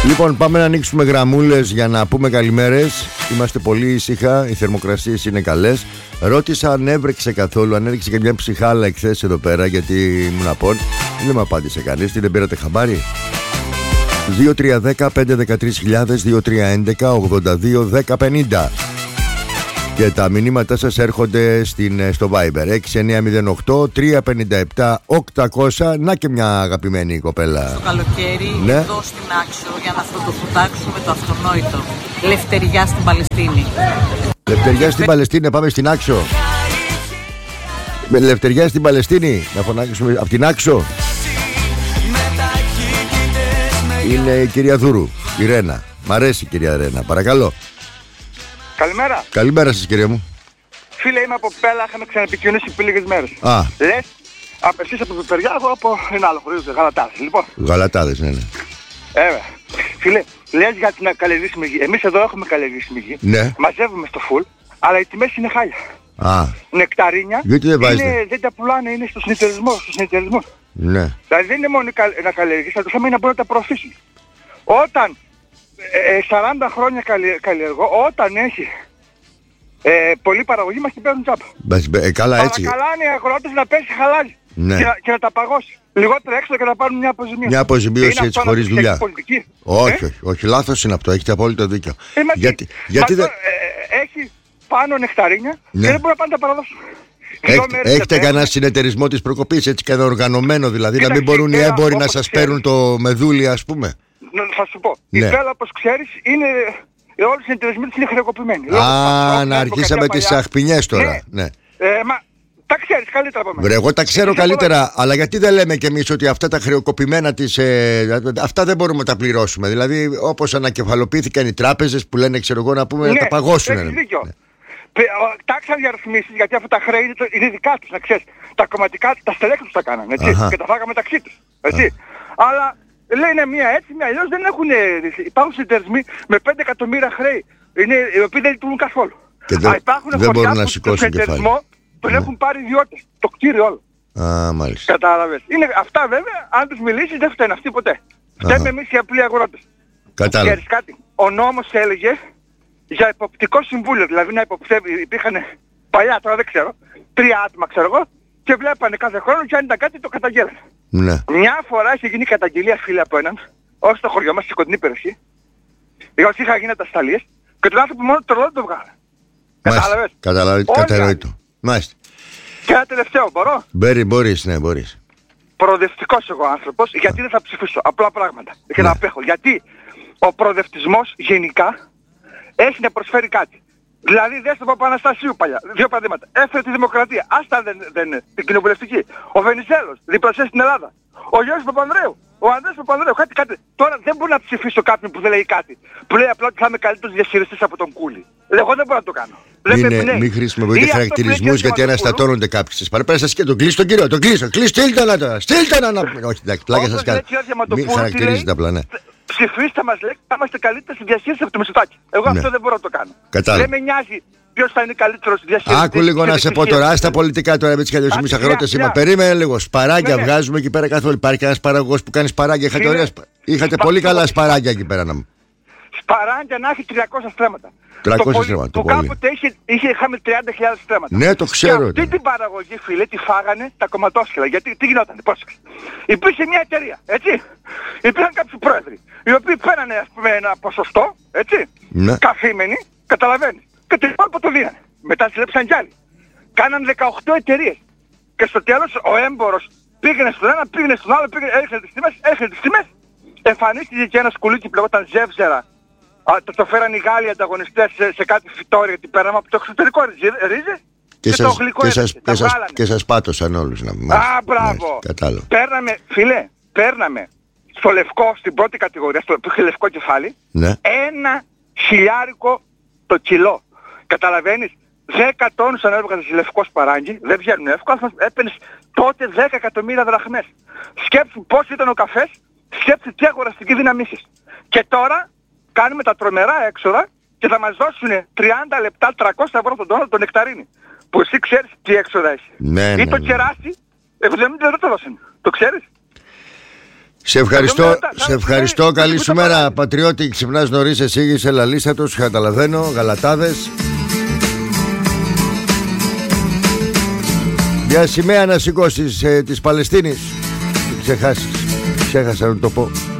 Λοιπόν, πάμε να ανοίξουμε γραμμούλες για να πούμε καλημέρες. Είμαστε πολύ ήσυχα, οι θερμοκρασίες είναι καλές. Ρώτησα αν έβρεξε καθόλου, αν έριξε και μια ψυχάλα εχθές εδώ πέρα, γιατί ήμουν απόν. Δεν με απάντησε κανείς, τι δεν πήρατε χαμπάρι? 2310-513.000, 2311-82-1050. Και τα μηνύματά σας έρχονται στο Viber 6908-357-800. Να και μια αγαπημένη κοπέλα. Το καλοκαίρι, ναι, εδώ στην Άξο, για να φωτοφουτάξουμε το αυτονόητο. Λευτεριά στην Παλαιστίνη. Λευτεριά στην Παλαιστίνη, πάμε στην Άξο. Με λευτεριά στην Παλαιστίνη, να φωνάξουμε από την Άξο. Είναι η κυρία Δούρου, η Ρένα. Μ' αρέσει η κυρία Ρένα, παρακαλώ. Καλημέρα. Καλημέρα σας, κύριε μου. Φίλε, είμαι από Πέλα, είχαμε ξαναεπικοινωνήσει πριν λίγες μέρες. Λες, εσείς από Πιπεριά, εγώ από ένα άλλο χωρίο, Γαλατάδες. Λοιπόν. Γαλατάδες, ναι. Φίλε, λες για την καλλιεργήσιμη γη. Εμείς εδώ έχουμε καλλιεργήσιμη γη. Ναι. Μαζεύουμε στο φουλ, αλλά οι τιμές είναι χάλια. Νεκταρίνια. Γιατί δεν βάζετε? Δεν τα πουλάνε, είναι στο συνεταιρισμό. Ναι. Δηλαδή δεν είναι μόνο να καλλιεργήσεις, αλλά το θέμα είναι να μπορούν να τα προωθήσουν. Όταν 40 χρόνια καλλιεργώ, όταν έχει πολλή παραγωγή μας την παίρνουν τσάπα. Καλά, έτσι. Παρακαλάνε οι αγρότες να πέσει χαλάλι, ναι, και να τα παγώσει. Λιγότερο έξω και να πάρουν μια αποζημίωση. Μια αποζημίωση έτσι χωρίς δουλειά. Όχι, λάθος είναι αυτό, έχετε απόλυτο δίκιο. Γιατί δεν... Έχει πάνω νεκταρίνια, ναι, και δεν μπορεί να πάνε να τα παραδώσουν. Έχετε κανένα συνεταιρισμό της προκοπής, έτσι και οργανωμένο δηλαδή, να μην μπορούν οι έμποροι να σας παίρνουν το μεδούλι, ας πούμε? Θα σου πω. Η Πέλα, όπως ξέρεις, είναι... Όλοι οι συνεταιρισμοί της είναι χρεοκοπημένοι. Να αρχίσαμε τις αχπινιές τώρα. Ναι. Μα τα ξέρεις καλύτερα από μένα. Εγώ τα ξέρω καλύτερα, αλλά γιατί δεν λέμε κι εμείς ότι αυτά τα χρεοκοπημένα αυτά δεν μπορούμε να τα πληρώσουμε? Δηλαδή, όπως ανακεφαλοποιήθηκαν οι τράπεζες που λένε, ξέρω εγώ, να πούμε, να τα παγώσουν. Έχεις δίκιο. Τάξαν διαρρυθμίσεις, γιατί αυτά τα χρέη είναι δικά τους, να ξέρεις. Τα κομματικά, τα στελέχη τους τα κάνανε, έτσι. Και τα φάγαμε μεταξύ τους, έτσι. Αλλά λένε μία έτσι, μία αλλιώς, δεν έχουν. Υπάρχουν συνεταιρισμοί με 5 εκατομμύρια χρέη, οι οποίοι δεν λειτουργούν καθόλου. Υπάρχουν χωριά που το συνεταιρισμό τον έχουν πάρει ιδιώτες, το κτίριο όλο. Μάλιστα. Κατάλαβες. Αυτά βέβαια, αν τους μιλήσεις δεν φταίνουν αυτοί ποτέ. Φταίμε εμείς οι απλοί αγρότες. Κατάλαβα. Ξέρεις κάτι, ο νόμος έλεγε για υποπτικό συμβούλιο, δηλαδή να υποψεύει, υπήρχαν παλιά, τώρα δεν ξέρω, 3 άτομα ξέρω εγώ, και βλέπανε κάθε χρόνο και αν ήταν κάτι το καταγγέλανε. Ναι. Μια φορά είχε γίνει καταγγελία, φίλε, από έναν, όχι στο χωριό μας, στη κοντινή περιοχή, γιατί είχα γίνει ατασταλίες, και τον άνθρωπο μόνο το ρόλο το βγάλε. Κατάλαβες. Κατανοητό. Μάλιστα. Και ένα τελευταίο, μπορώ? Μπορείς, ναι, μπορείς. Προοδευτικός εγώ άνθρωπος, γιατί δεν θα ψηφίσω, απλά πράγματα, και να απέχω. Γιατί ο προοδευτισμός γενικά έχει να προσφέρει κάτι. Δηλαδή δες τον Παπαναστασίου παλιά, 2 παραδείγματα. Έφερε τη δημοκρατία, άστα την κοινοβουλευτική. Ο Βενιζέλος, διπλασιάζει στην Ελλάδα. Ο Γιώργος Παπανδρέου, ο Ανδρέας Παπανδρέου, κάτι. Τώρα δεν μπορώ να ψηφίσω κάποιον που δεν λέει κάτι. Που λέει απλά ότι θα είμαι καλύτερος διαχειριστής από τον Κούλι. Εγώ δεν μπορώ να το κάνω. Μην χρησιμοποιείτε χαρακτηρισμούς, γιατί αναστατώνονται κάποιοι σας. Παραπέρα σας και τον κλείσει τον κύριο, στείλτε να. Όχι, εντάξει, πλάκα σας κάνω. Μην χαρακτηρίζετε απλά, ναι. Ψηφίστε μας, λέει, θα είμαστε καλύτεροι στη διαχείριση από το Μητσοτάκη. Εγώ αυτό δεν μπορώ να το κάνω. Δεν με νοιάζει ποιος θα είναι καλύτερος στη διαχείριση. Άκου λίγο να σε πω τώρα, στα πολιτικά τώρα, έτσι κι αλλιώς εμείς αγρότες είμαστε. Περίμενε λίγο, σπαράγγια βγάζουμε εκεί πέρα καθόλου. Υπάρχει κανένας παραγωγός που κάνει σπαράγγια? Είχατε πολύ καλά σπαράγγια εκεί πέρα να μου. Σπαράγγια να έχει 300 στρέμματα. 300 στρέμματα. Που κάποτε είχαμε 30.000 στρέμματα. Ναι, το ξέρω. Και αυτή την παραγωγή, φίλε, τη φάγανε τα κομματόσχελα. Γιατί τι γινόταν, πρόσεξε. Υπήρχε μια εταιρεία, έτσι. Υπήρχαν κάποιοι πρόεδροι, οι οποίοι παίρνανε, ας πούμε, ένα ποσοστό, έτσι. Ναι. Καθήμενοι, καταλαβαίνεις. Και το υπόλοιπο το δίνανε. Μετά συλλέψαν κι άλλοι. Κάναν 18 εταιρείες. Και στο τέλος ο έμπορος πήγαινε στον ένα, πήγαινε στον άλλο, έρχεται τις τιμές. Εμφανίστηκε και ένα σκουλίκι που λεγόταν Ζεύζερα. Το φέραν οι Γάλλοι ανταγωνιστές σε κάτι φυτόρια, γιατί πέραμε από το εξωτερικό ρίζες και το γλυκό και σας πάτωσαν όλους να μην. Μπράβο. Κατάλαβα. Παίρναμε στο λευκό, στην πρώτη κατηγορία, στο λευκό κεφάλι, ναι, 1.000 το κιλό. Καταλαβαίνεις, 10 τόνους αν έβγαζες λευκό σπαράγγι, δεν βγαίνουν εύκολα, έπαιρνες τότε 10 εκατομμύρια δραχμές. Σκέψου πώς ήταν ο καφές, σκέψου τι αγοραστική δύναμη είχες. Και τώρα κάνουμε τα τρομερά έξοδα και θα μας δώσουν 30 λεπτά 300 ευρώ τον τόνο το νεκταρίνι. Που εσύ ξέρεις τι έξοδα έχει. Ναι, ή το κεράσι, 70 δεν το δώσουν. Το ξέρεις. Σε ευχαριστώ, καλή σου μέρα, πατριώτη. Ξυπνάς νωρίς, εσύ είσαι λαλίστατος, καταλαβαίνω, γαλατάδες. Μια σημαία να σηκώσεις της Παλαιστίνης. Ξεχάσεις, ξέχασα να το πω.